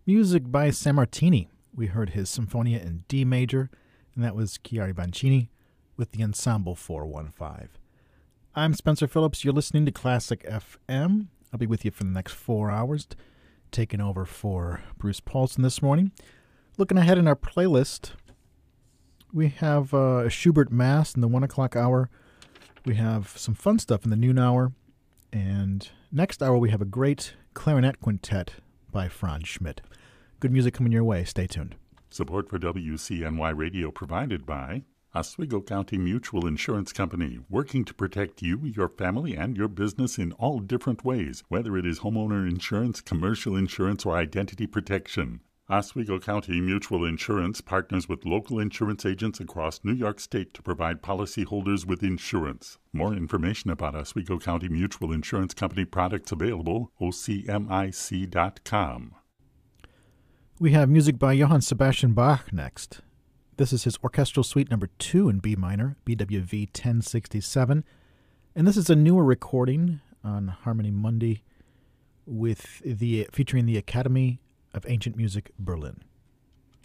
Music by Sammartini. We heard his Symphonia in D major, and that was Chiari Bancini with the Ensemble 415. I'm Spencer Phillips. You're listening to Classic FM. I'll be with you for the next 4 hours, taking over for Bruce Paulson this morning. Looking ahead in our playlist, we have a Schubert Mass in the 1 o'clock hour. We have some fun stuff in the noon hour. And next hour, we have a great clarinet quintet by Franz Schmidt. Good music coming your way. Stay tuned. Support for WCNY Radio provided by Oswego County Mutual Insurance Company, working to protect you, your family, and your business in all different ways, whether it is homeowner insurance, commercial insurance, or identity protection. Oswego County Mutual Insurance partners with local insurance agents across New York State to provide policyholders with insurance. More information about Oswego County Mutual Insurance Company products available, ocmic.com. We have music by Johann Sebastian Bach next. This is his Orchestral Suite No. 2 in B minor, BWV 1067. And this is a newer recording on Harmony Mundi featuring the Academy of Ancient Music, Berlin.